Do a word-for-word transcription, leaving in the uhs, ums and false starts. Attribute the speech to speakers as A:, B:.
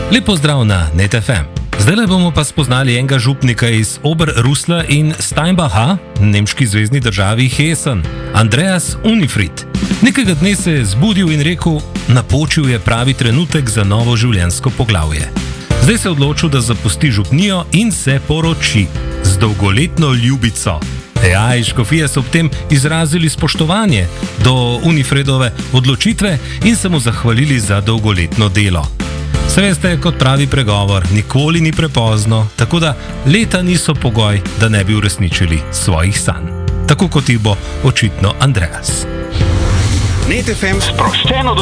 A: Lep pozdrav na Net F M. Zdaj bomo pa spoznali enega župnika iz Oberrusla in Steinbacha, nemški zvezni državi Hessen, Andreas Unifrid. Nekega dne se je zbudil in rekel, napočil je pravi trenutek za novo življenjsko poglavje. Zdaj se je odločil, da zapusti župnijo in se poroči z dolgoletno ljubico. Ja, iz škofije so ob tem izrazili spoštovanje do Unifredove odločitve in se mu zahvalili za dolgoletno delo. Se veste, kot pravi pregovor, nikoli ni prepozno, tako da leta niso pogoj, da ne bi uresničili svojih sanj. Tako kot jih bo očitno Andreas.
B: Net F M sproščeno